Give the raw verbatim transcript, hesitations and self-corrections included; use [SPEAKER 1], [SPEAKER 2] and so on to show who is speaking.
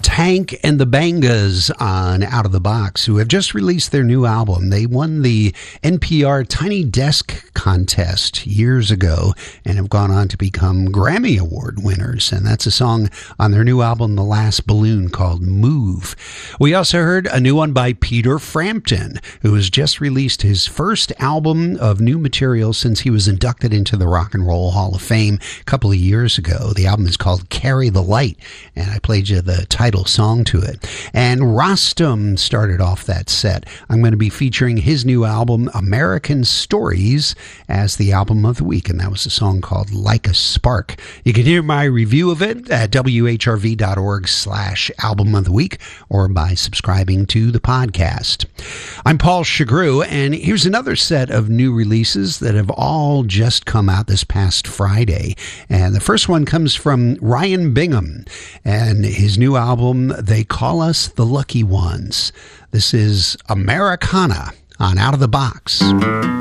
[SPEAKER 1] Hank and the Bangas on Out of the Box, who have just released their new album. They won the N P R Tiny Desk contest years ago and have gone on to become Grammy Award winners. And that's a song on their new album, The Last Balloon, called Move. We also heard a new one by Peter Frampton, who has just released his first album of new material since he was inducted into the Rock and Roll Hall of Fame a couple of years ago. The album is called Carry the Light, and I played you the title song to it. And Rostam started off that set. I'm going to be featuring his new album, American Stories, as the album of the week, and that was a song called Like a Spark. You can hear my review of it at W H R V dot org slash album of the week or by subscribing to the podcast. I'm Paul Chagru, and here's another set of new releases that have all just come out this past Friday. And the first one comes from Ryan Bingham and his new album, They Call Us the Lucky Ones. This is Americana on Out of the Box.